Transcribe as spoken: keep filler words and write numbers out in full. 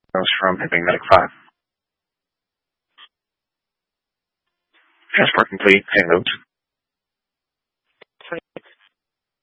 That was from Hipping Medic five. Transport complete. Payload.